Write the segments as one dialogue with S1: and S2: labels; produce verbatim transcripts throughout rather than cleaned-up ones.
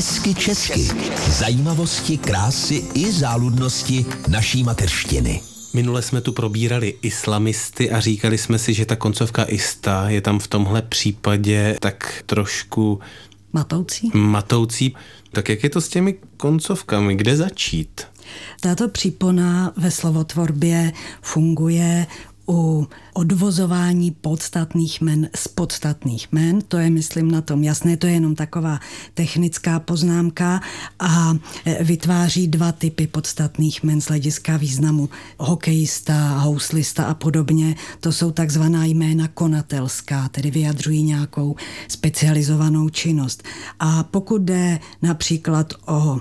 S1: Hezky česky. Zajímavosti, krásy i záludnosti naší mateřštiny.
S2: Minule jsme tu probírali islamisty a říkali jsme si, že ta koncovka ista je tam v tomhle případě tak trošku
S3: matoucí.
S2: matoucí. Tak jak je to s těmi koncovkami? Kde začít?
S3: Tato přípona ve slovotvorbě funguje u odvozování podstatných jmen z podstatných jmen. To je, myslím, na tom jasné, to je jenom taková technická poznámka a vytváří dva typy podstatných jmen z hlediska významu. Hokejista, houslista a podobně, to jsou takzvaná jména konatelská, tedy vyjadřují nějakou specializovanou činnost. A pokud jde například o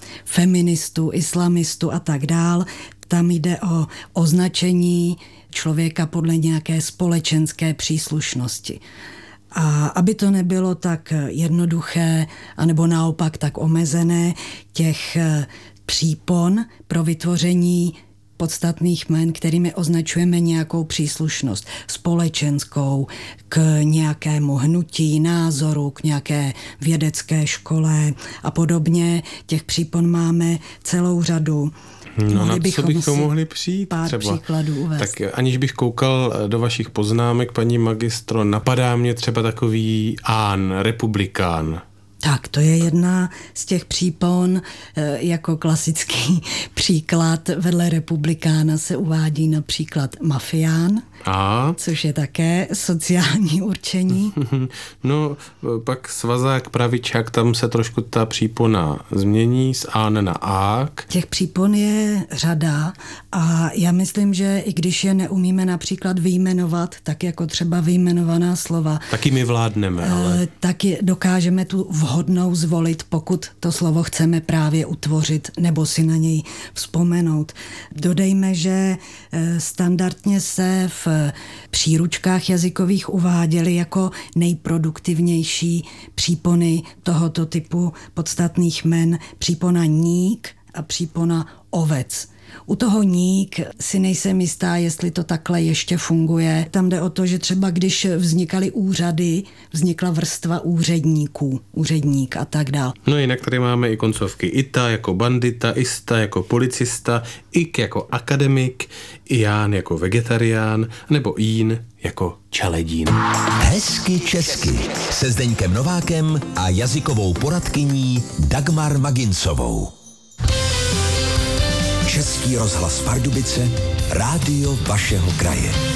S3: feministu, islamistu a tak dál, tam jde o označení člověka podle nějaké společenské příslušnosti. A aby to nebylo tak jednoduché, anebo naopak tak omezené, těch přípon pro vytvoření podstatných jmen, kterými označujeme nějakou příslušnost společenskou k nějakému hnutí, názoru, k nějaké vědecké škole a podobně. Těch přípon máme celou řadu.
S2: No na co bychom mohli přijít
S3: pár
S2: třeba?
S3: příkladů uvést.
S2: Tak aniž bych koukal do vašich poznámek, paní magistro, napadá mě třeba takový Án, republikán.
S3: Tak, to je jedna z těch přípon, jako klasický příklad. Vedle republikána se uvádí například mafián, a? což je také sociální určení.
S2: No, pak svazák, pravičák, tam se trošku ta přípona změní z Án na ák.
S3: Těch přípon je řada a já myslím, že i když je neumíme například vyjmenovat, tak jako třeba vyjmenovaná slova.
S2: Taky my vládneme, ale...
S3: Tak je, dokážeme tu vhodnou zvolit, pokud to slovo chceme právě utvořit nebo si na něj vzpomenout. Dodejme, že standardně se v příručkách jazykových uváděly jako nejproduktivnější přípony tohoto typu podstatných jmen přípona ník a přípona ovec. U toho ník si nejsem jistá, jestli to takhle ještě funguje. Tam jde o to, že třeba když vznikaly úřady, vznikla vrstva úředníků, úředník a tak dál.
S2: No jinak tady máme i koncovky ita jako bandita, ista jako policista, ik jako akademik, ián jako vegetarián, nebo jín jako čeledín.
S1: Hezky česky se Zdeňkem Novákem a jazykovou poradkyní Dagmar Magincovou. Český rozhlas Pardubice, rádio vašeho kraje.